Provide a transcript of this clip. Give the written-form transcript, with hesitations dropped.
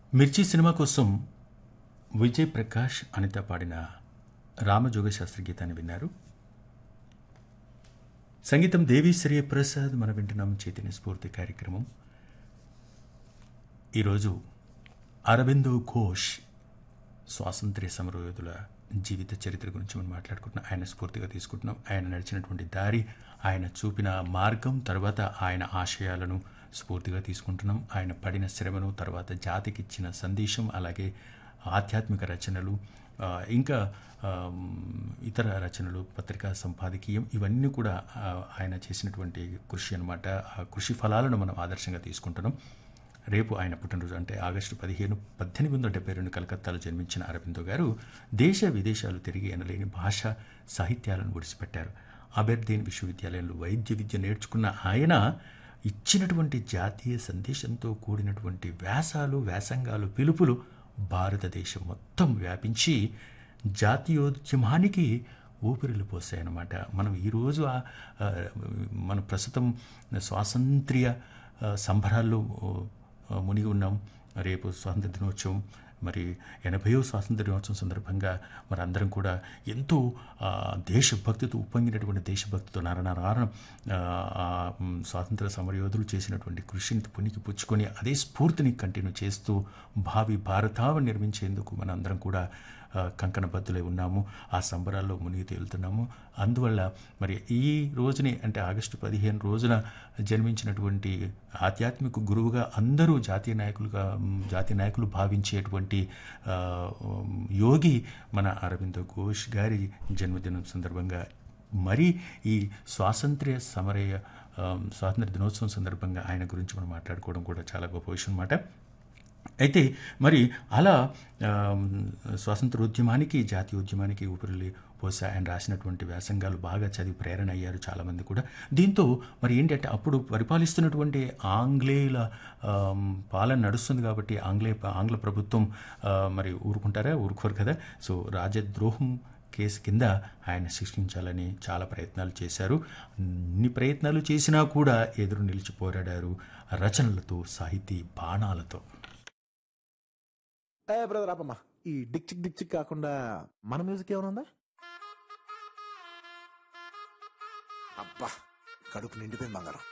మిర్చి సినిమా కోసం విజయ్ ప్రకాష్ అనిత పాడిన రామజోగ శాస్త్రి గీతాన్ని విన్నారు. సంగీతం దేవిశ్రీ ప్రసాద్. మనం వింటున్నాం చైతన్య స్ఫూర్తి కార్యక్రమం. ఈరోజు అరబిందో ఘోష్ స్వాతంత్ర్య సమరయోధుల జీవిత చరిత్ర గురించి మనం మాట్లాడుకుంటున్నాం. ఆయన స్ఫూర్తిగా తీసుకుంటున్నాం. ఆయన నడిచినటువంటి దారి, ఆయన చూపిన మార్గం, తర్వాత ఆయన ఆశయాలను స్ఫూర్తిగా తీసుకుంటున్నాం. ఆయన పడిన శ్రమను, తర్వాత జాతికి ఇచ్చిన సందేశం, అలాగే ఆధ్యాత్మిక రచనలు, ఇంకా ఇతర రచనలు, పత్రికా సంపాదకీయం, ఇవన్నీ కూడా ఆయన చేసినటువంటి కృషి అన్నమాట. ఆ కృషి ఫలాలను మనం ఆదర్శంగా తీసుకుంటున్నాం. రేపు ఆయన పుట్టినరోజు, అంటే ఆగస్టు 15, 1872 కలకత్తాలో జన్మించిన అరబిందో గారు దేశ విదేశాలు తిరిగి ఎనలేని భాష సాహిత్యాలను విడిచిపెట్టారు. అబెర్దీన్ విశ్వవిద్యాలయంలో వైద్య విద్య నేర్చుకున్న ఆయన ఇచ్చినటువంటి జాతీయ సందేశంతో కూడినటువంటి వ్యాసంగాలు, పిలుపులు భారతదేశం మొత్తం వ్యాపించి జాతీయోద్యమానికి ఊపిరిలు పోసాయన్నమాట. మనం ఈరోజు మనం ప్రస్తుతం స్వాతంత్ర్య సంబరాల్లో మునిగి ఉన్నాం. రేపు స్వాతంత్ర దినోత్సవం, మరి 80వ స్వాతంత్ర దినోత్సవం సందర్భంగా మరి అందరం కూడా ఎంతో దేశభక్తితో ఉప్పొంగినటువంటి దేశభక్తితో నరనరాన స్వాతంత్ర సమరయోధులు చేసినటువంటి కృషిని పునికి పుచ్చుకొని అదే స్ఫూర్తిని కంటిన్యూ చేస్తూ భావి భారతావని నిర్మించేందుకు మన అందరం కూడా కంకణబద్దులై ఉన్నాము. ఆ సంబరాల్లో మునిగి తేలుతున్నాము. అందువల్ల మరి ఈ రోజుని, అంటే ఆగస్టు 15 రోజున జన్మించినటువంటి ఆధ్యాత్మిక గురువుగా అందరూ జాతీయ నాయకులు భావించేటువంటి యోగి మన అరబిందో ఘోష్ గారి జన్మదినం సందర్భంగా, మరి ఈ స్వాతంత్ర దినోత్సవం సందర్భంగా ఆయన గురించి మనం మాట్లాడుకోవడం కూడా చాలా గొప్ప విషయం అన్నమాట. అయితే మరి అలా స్వాతంత్రోద్యమానికి, జాతీయోద్యమానికి ఊపిరి పోసా ఆయన రాసినటువంటి వ్యాసంగాలు బాగా చదివి ప్రేరణ అయ్యారు చాలామంది కూడా. దీంతో మరి ఏంటంటే అప్పుడు పరిపాలిస్తున్నటువంటి ఆంగ్లేయుల పాలన నడుస్తుంది కాబట్టి ఆంగ్ల ప్రభుత్వం మరి ఊరుకోరు కదా. సో రాజద్రోహం కేసు కింద ఆయన శిక్షించాలని చాలా ప్రయత్నాలు చేశారు. ఇన్ని ప్రయత్నాలు చేసినా కూడా ఎదురు నిలిచి పోరాడారు రచనలతో, సాహితీ బాణాలతో. బ్రదర్ ఆపమ్మా, ఈ డిక్ చిక్ కాకుండా మన మ్యూజిక్ ఏమైనా ఉందా? అబ్బా, కడుపు నిండిపోయింది బంగారం.